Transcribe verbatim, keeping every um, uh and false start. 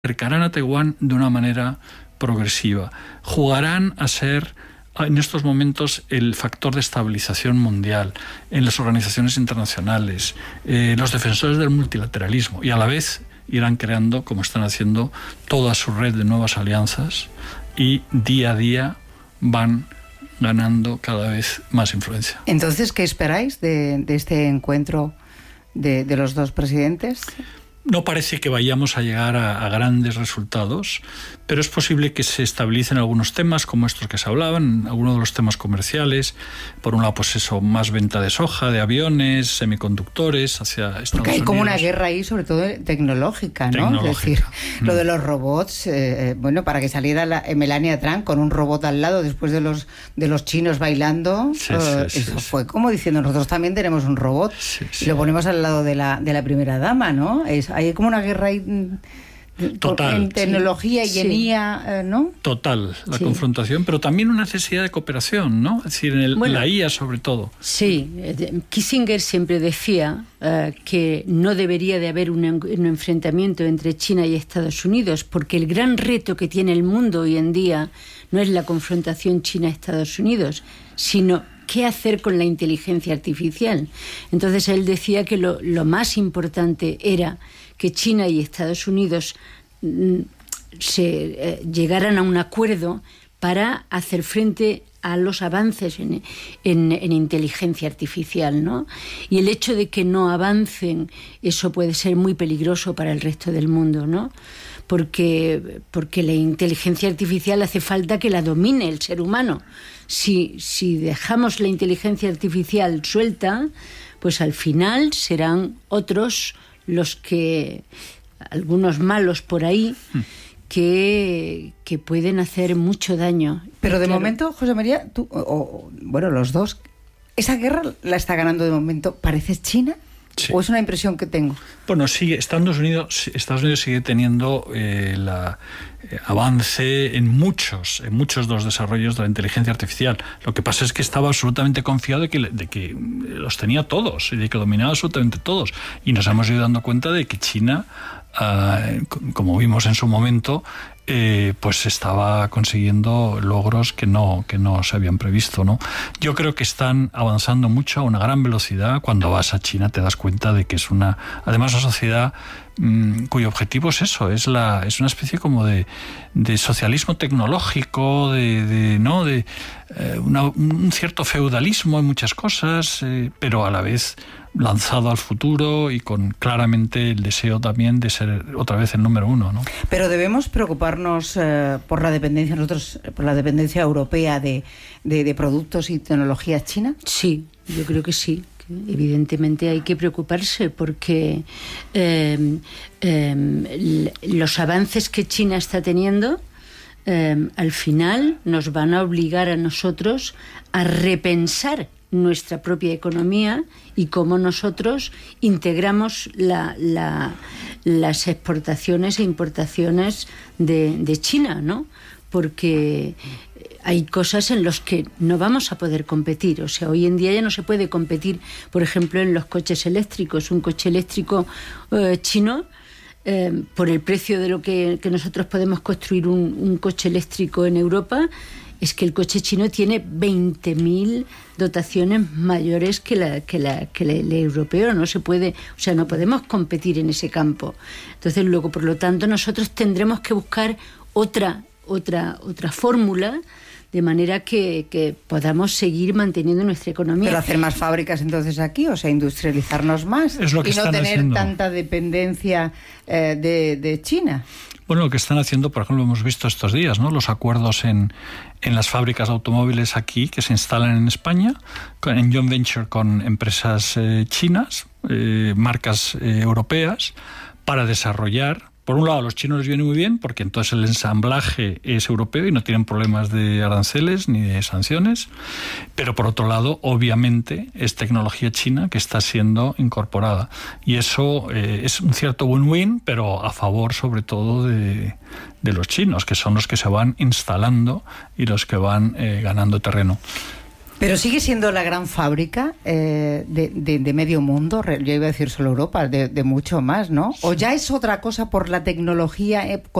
acercarán a Taiwán de una manera progresiva. Jugarán a ser en estos momentos el factor de estabilización mundial en las organizaciones internacionales, eh, los defensores del multilateralismo, y a la vez irán creando, como están haciendo, toda su red de nuevas alianzas, y día a día van ganando cada vez más influencia. Entonces, ¿qué esperáis de, de este encuentro de, de los dos presidentes? No parece que vayamos a llegar a, a grandes resultados, pero es posible que se estabilicen algunos temas como estos que se hablaban, algunos de los temas comerciales. Por un lado, pues eso, más venta de soja, de aviones, semiconductores hacia Estados Unidos. Porque hay como una guerra ahí, sobre todo tecnológica, ¿no? Tecnológica. Es decir, mm. lo de los robots, eh, bueno, para que saliera la, Melania Trump con un robot al lado después de los de los chinos bailando, sí, eh, sí, eso sí, fue como diciendo, nosotros también tenemos un robot, sí, sí. y lo ponemos al lado de la, de la primera dama, ¿no? Es, hay como una guerra ahí Total, en tecnología sí. y en I A, eh, ¿no? Total, la Sí. confrontación, pero también una necesidad de cooperación, ¿no? Es decir, en el, Bueno, la I A sobre todo. Sí, Kissinger siempre decía uh, que no debería de haber un, un enfrentamiento entre China y Estados Unidos, porque el gran reto que tiene el mundo hoy en día no es la confrontación China-Estados Unidos, sino qué hacer con la inteligencia artificial. Entonces él decía que lo, lo más importante era que China y Estados Unidos mm, se eh, llegaran a un acuerdo para hacer frente a los avances en, en, en inteligencia artificial, ¿no? Y el hecho de que no avancen, eso puede ser muy peligroso para el resto del mundo, ¿no? Porque, porque la inteligencia artificial hace falta que la domine el ser humano. Si, si dejamos la inteligencia artificial suelta, pues al final serán otros los que, algunos malos por ahí, que, que pueden hacer mucho daño. Pero de claro, momento, José María, tú, o, o, bueno, los dos, ¿esa guerra la está ganando de momento, parece China? Sí. ¿O es una impresión que tengo? Bueno, sigue, Estados Unidos, Estados Unidos sigue teniendo eh, la, eh, avance en muchos, en muchos de los desarrollos de la inteligencia artificial. Lo que pasa es que estaba absolutamente confiado de que, de que los tenía todos y de que dominaba absolutamente todos. Y nos hemos ido dando cuenta de que China, uh, como vimos en su momento, eh, pues estaba consiguiendo logros que no, que no se habían previsto, ¿no? Yo creo que están avanzando mucho a una gran velocidad. Cuando vas a China te das cuenta de que es una, además, una sociedad mmm, cuyo objetivo es eso, es la, es una especie como de, de socialismo tecnológico, de, de no, de eh, una, un cierto feudalismo en muchas cosas, eh, pero a la vez lanzado al futuro y con claramente el deseo también de ser otra vez el número uno, ¿no? Pero debemos preocuparnos eh, por la dependencia nosotros, por la dependencia europea de, de, de productos y tecnologías chinas. Sí, yo creo que sí. Evidentemente hay que preocuparse porque eh, eh, los avances que China está teniendo eh, al final nos van a obligar a nosotros a repensar nuestra propia economía y cómo nosotros integramos la, la, las exportaciones e importaciones de, de China, ¿no? Porque hay cosas en las que no vamos a poder competir. O sea, hoy en día ya no se puede competir, por ejemplo, en los coches eléctricos. Un coche eléctrico eh, chino, eh, por el precio de lo que, que nosotros podemos construir un, un coche eléctrico en Europa, es que el coche chino tiene veinte mil dotaciones mayores que la que la que la, el europeo. No se puede, o sea, no podemos competir en ese campo. Entonces, luego, por lo tanto, nosotros tendremos que buscar otra otra otra fórmula de manera que, que podamos seguir manteniendo nuestra economía. Pero hacer más fábricas entonces aquí, o sea, industrializarnos más Es lo que y no están tener haciendo. tanta dependencia eh, de, de China. Bueno, lo que están haciendo, por ejemplo, hemos visto estos días, ¿no? Los acuerdos en, en las fábricas de automóviles aquí que se instalan en España, con, en joint venture con empresas eh, chinas, eh, marcas eh, europeas, para desarrollar. Por un lado, a los chinos les viene muy bien, porque entonces el ensamblaje es europeo y no tienen problemas de aranceles ni de sanciones. Pero por otro lado, obviamente, es tecnología china que está siendo incorporada. Y eso eh, es un cierto win-win, pero a favor sobre todo de, de los chinos, que son los que se van instalando y los que van eh, ganando terreno. Pero sigue siendo la gran fábrica eh, de, de, de medio mundo, yo iba a decir solo Europa, de, de mucho más, ¿no? O ya es otra cosa por la tecnología, eh,